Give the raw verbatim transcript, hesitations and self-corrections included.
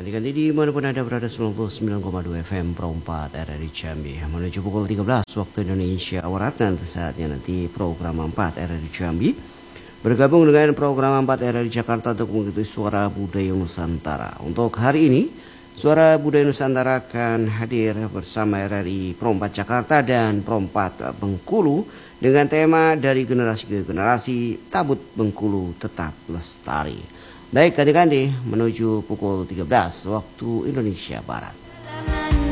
Ganti-ganti dimanapun Anda berada sembilan puluh sembilan koma dua F M Pro empat R R I Jambi. Menuju pukul tiga belas waktu Indonesia Barat nanti saatnya nanti program empat R R I Jambi bergabung dengan program empat R R I Jakarta untuk mengikuti Suara Budaya Nusantara. Untuk hari ini Suara Budaya Nusantara akan hadir bersama R R I Pro empat Jakarta dan Pro empat Bengkulu dengan tema dari generasi ke generasi Tabut Bengkulu Tetap Lestari. Baik, ganti-ganti menuju pukul tiga belas waktu Indonesia Barat.